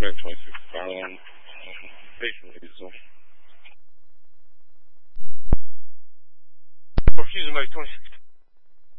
American 26, Garland, station diesel. For Fusion American 26.